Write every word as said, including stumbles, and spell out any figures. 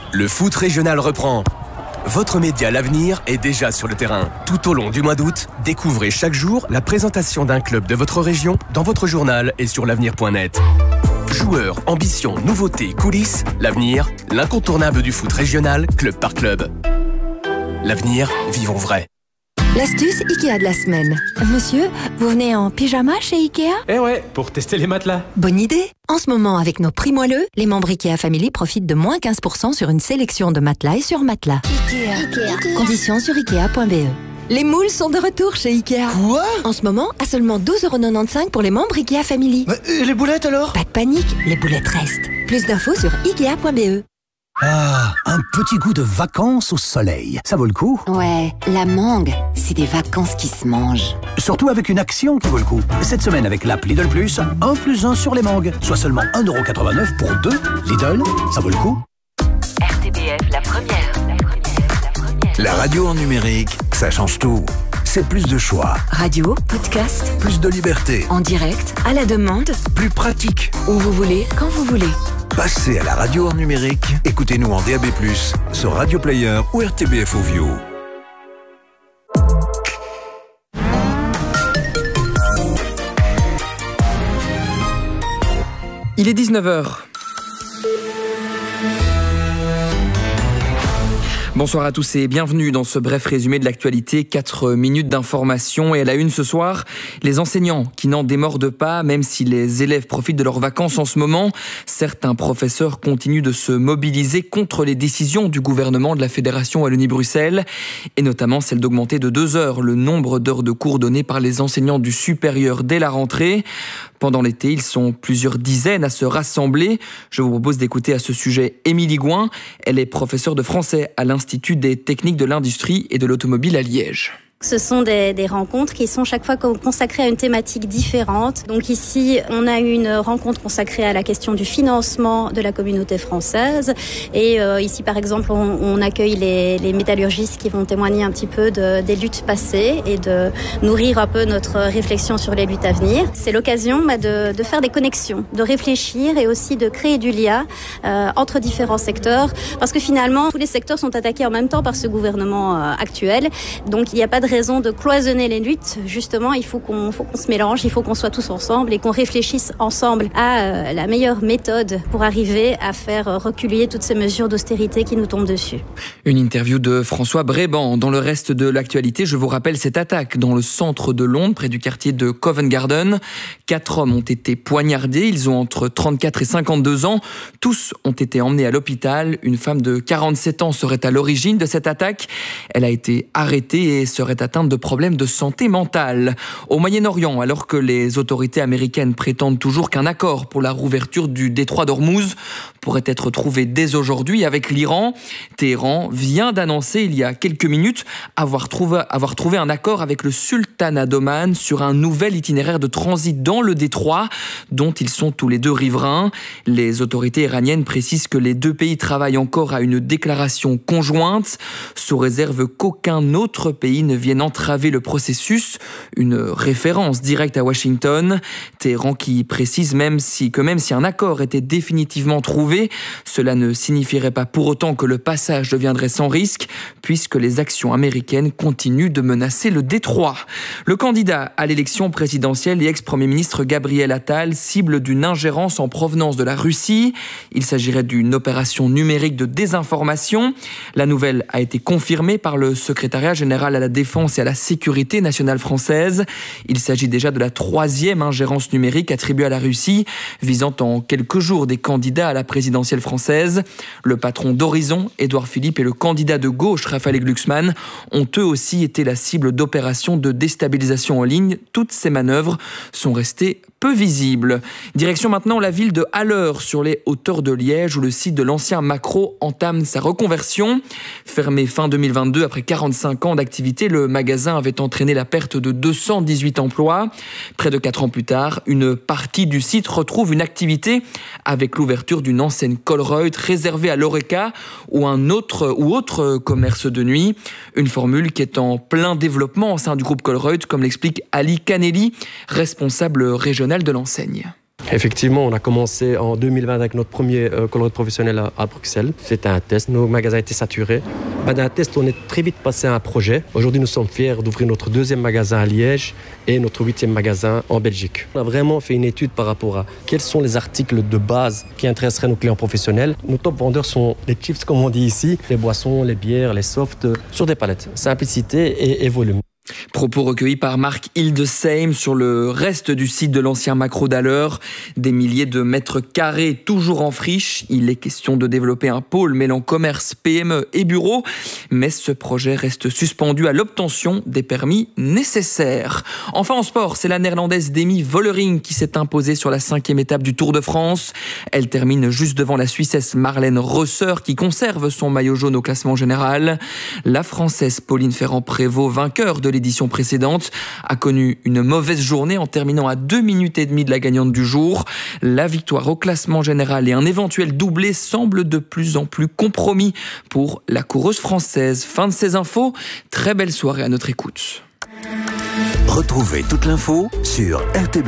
Le foot régional reprend. Votre média L'Avenir est déjà sur le terrain. Tout au long du mois d'août, découvrez chaque jour la présentation d'un club de votre région dans votre journal et sur l'avenir point net. Joueurs, ambitions, nouveautés, coulisses, L'Avenir, l'incontournable du foot régional, club par club. L'Avenir, vivons vrai. L'astuce Ikea de la semaine. Monsieur, vous venez en pyjama chez Ikea? Eh ouais, pour tester les matelas. Bonne idée. En ce moment, avec nos prix moelleux, les membres Ikea Family profitent de moins quinze pour cent sur une sélection de matelas et sur matelas. Ikea. Ikea. Conditions sur ikea point b e. Les moules sont de retour chez Ikea. Quoi? En ce moment, à seulement douze euros quatre-vingt-quinze pour les membres Ikea Family. Mais, et les boulettes alors? Pas de panique, les boulettes restent. Plus d'infos sur ikea point b e. Ah, un petit goût de vacances au soleil. Ça vaut le coup? Ouais, la mangue, c'est des vacances qui se mangent. Surtout avec une action qui vaut le coup. Cette semaine avec l'app Lidl Plus, un plus un sur les mangues. Soit seulement un euro quatre-vingt-neuf pour deux. Lidl, ça vaut le coup. R T B F, la première. La première, la première. La radio en numérique, ça change tout. C'est plus de choix. Radio, podcast, plus de liberté. En direct, à la demande, plus pratique. Où vous voulez, quand vous voulez. Passez à la radio en numérique. Écoutez-nous en D A B plus, sur Radio Player ou R T B F Audio. Il est dix-neuf heures. Bonsoir à tous et bienvenue dans ce bref résumé de l'actualité. Quatre minutes d'information et à la une ce soir, les enseignants qui n'en démordent pas, même si les élèves profitent de leurs vacances en ce moment. Certains professeurs continuent de se mobiliser contre les décisions du gouvernement de la Fédération Wallonie-Bruxelles et notamment celle d'augmenter de deux heures le nombre d'heures de cours données par les enseignants du supérieur dès la rentrée. Pendant l'été, ils sont plusieurs dizaines à se rassembler. Je vous propose d'écouter à ce sujet Émilie Gouin. Elle est professeure de français à l'Institut des techniques de l'industrie et de l'automobile à Liège. Ce sont des, des rencontres qui sont chaque fois consacrées à une thématique différente. Donc ici, on a une rencontre consacrée à la question du financement de la communauté française. Et euh, ici, par exemple, on, on accueille les, les métallurgistes qui vont témoigner un petit peu de, des luttes passées et de nourrir un peu notre réflexion sur les luttes à venir. C'est l'occasion bah, de, de faire des connexions, de réfléchir et aussi de créer du lien euh, entre différents secteurs. Parce que finalement, tous les secteurs sont attaqués en même temps par ce gouvernement euh, actuel. Donc il n'y a pas de raison de cloisonner les luttes. Justement, il faut qu'on, faut qu'on se mélange, il faut qu'on soit tous ensemble et qu'on réfléchisse ensemble à euh, la meilleure méthode pour arriver à faire reculer toutes ces mesures d'austérité qui nous tombent dessus. Une interview de François Bréban. Dans le reste de l'actualité, je vous rappelle cette attaque dans le centre de Londres, près du quartier de Covent Garden. Quatre hommes ont été poignardés. Ils ont entre trente-quatre et cinquante-deux ans. Tous ont été emmenés à l'hôpital. Une femme de quarante-sept ans serait à l'origine de cette attaque. Elle a été arrêtée et serait atteinte de problèmes de santé mentale. Au Moyen-Orient, alors que les autorités américaines prétendent toujours qu'un accord pour la rouverture du détroit d'Ormuz pourrait être trouvé dès aujourd'hui avec l'Iran, Téhéran vient d'annoncer il y a quelques minutes avoir trouvé, avoir trouvé un accord avec le sultanat d'Oman sur un nouvel itinéraire de transit dans le détroit dont ils sont tous les deux riverains. Les autorités iraniennes précisent que les deux pays travaillent encore à une déclaration conjointe sous réserve qu'aucun autre pays ne vienne entraver le processus, une référence directe à Washington. Téhéran qui précise même si, que même si un accord était définitivement trouvé, cela ne signifierait pas pour autant que le passage deviendrait sans risque, puisque les actions américaines continuent de menacer le détroit. Le candidat à l'élection présidentielle et ex-premier ministre Gabriel Attal cible d'une ingérence en provenance de la Russie. Il s'agirait d'une opération numérique de désinformation. La nouvelle a été confirmée par le secrétariat général à la défense et à la sécurité nationale française. Il s'agit déjà de la troisième ingérence numérique attribuée à la Russie, visant en quelques jours des candidats à la présidentielle française. Le patron d'Horizon, Édouard Philippe, et le candidat de gauche, Raphaël Glucksmann, ont eux aussi été la cible d'opérations de déstabilisation en ligne. Toutes ces manœuvres sont restées peu visibles. Direction maintenant la ville de Haller, sur les hauteurs de Liège, où le site de l'ancien Macro entame sa reconversion. Fermé fin deux mille vingt-deux après quarante-cinq ans d'activité, le magasin avait entraîné la perte de deux cent dix-huit emplois. Près de quatre ans plus tard, une partie du site retrouve une activité avec l'ouverture d'une enseigne Colruyt réservée à l'Horeca ou un autre ou autre commerce de nuit. Une formule qui est en plein développement au sein du groupe Colruyt, comme l'explique Ali Kaneli, responsable régional de l'enseigne. Effectivement, on a commencé en deux mille vingt avec notre premier euh, col route professionnel à, à Bruxelles. C'était un test, nos magasins étaient saturés. Ben, d'un test, on est très vite passé à un projet. Aujourd'hui, nous sommes fiers d'ouvrir notre deuxième magasin à Liège et notre huitième magasin en Belgique. On a vraiment fait une étude par rapport à quels sont les articles de base qui intéresseraient nos clients professionnels. Nos top vendeurs sont les chips, comme on dit ici, les boissons, les bières, les softs, sur des palettes. Simplicité et, et volume. Propos recueillis par Marc Hildesheim sur le reste du site de l'ancien Macro d'Haller. Des milliers de mètres carrés toujours en friche. Il est question de développer un pôle mêlant commerce, P M E et bureaux. Mais ce projet reste suspendu à l'obtention des permis nécessaires. Enfin en sport, c'est la néerlandaise Demi Vollering qui s'est imposée sur la cinquième étape du Tour de France. Elle termine juste devant la Suissesse Marlène Rosser qui conserve son maillot jaune au classement général. La Française Pauline Ferrand-Prévot, vainqueur de l'édition précédente, a connu une mauvaise journée en terminant à deux minutes et demie de la gagnante du jour. La victoire au classement général et un éventuel doublé semblent de plus en plus compromis pour la coureuse française. Fin de ces infos, très belle soirée à notre écoute. Retrouvez toute l'info sur R T B